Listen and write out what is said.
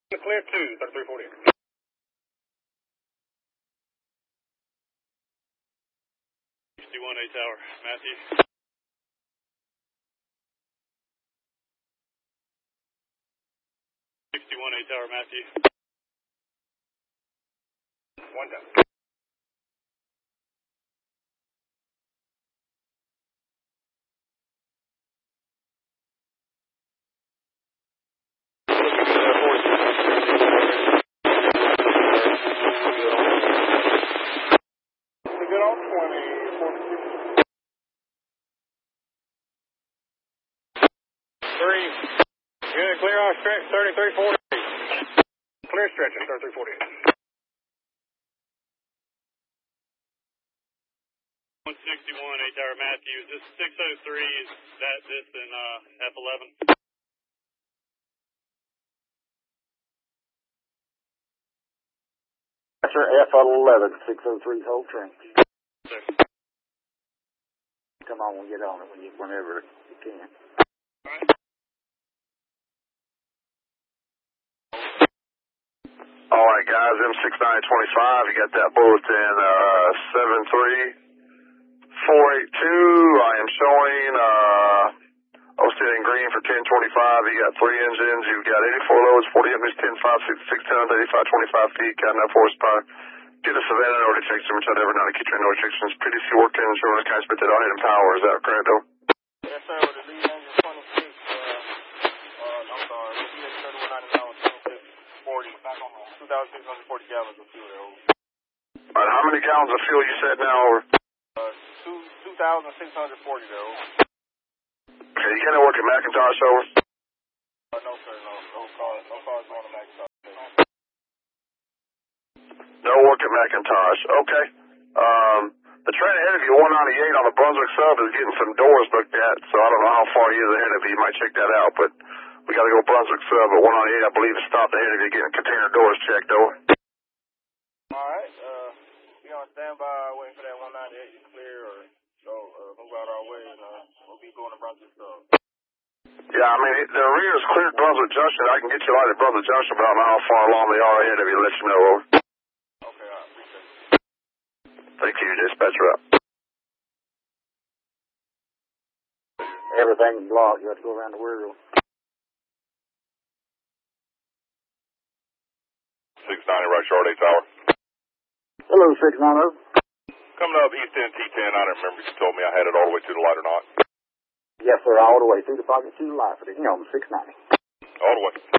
Clear 2, 3340. 61A Tower, Matthew. 61A Tower, Matthew. One down. Good on 20, 3. Good, clear off stretch, 3340. Clear stretching, 3340. 161, 8 Tower Matthews. This 603 is that distant, F11. That's your F11, 603's whole train. Sir. Come on, we'll get on it whenever you can. Alright. Alright guys, M6925, you got that bulletin, 73482, I am showing, Osteen and Green for 1025, you got 3 engines, you've got 84 loads, 40 empties, 10, 5, 6, 6 tons, 85, 25 feet, got enough horsepower. Get a Savannah, no rejection, which I'd ever not keep train, no rejections. PDC working, sure when I can spit that all in power, is that correct though? Yes sir, with the lead engine 26, I'm sorry, with the engine 3199 2640, 2,640 gallons of fuel there. Alright, how many gallons of fuel you said now over? 2,640 there. Okay, you can't work at McIntosh over? No sir, no cars going to McIntosh. No work at McIntosh, okay. The train ahead of you, 198 on the Brunswick sub, is getting some doors looked at, so I don't know how far he is ahead of you. You might check that out, but we got to go Brunswick sub at 198, I believe, is stopped ahead of you, getting container doors checked over. Alright, be on standby, waiting for that 198 to clear, or so move out our way, and we'll be going to Brunswick sub. Yeah, I mean, the rear is cleared Brunswick Junction. I can get you light at Brunswick Junction, but I don't know how far along they are ahead of you to let you know. Over. Okay, I appreciate it. Thank you, dispatcher up. Everything's blocked. You have to go around the wheel. 690 right short, 8 Tower. Hello, 690. Coming up East End T10, I don't remember if you told me I had it all the way to the light or not. Yes, sir, all the way through the pocket to the light for the 690. All the way.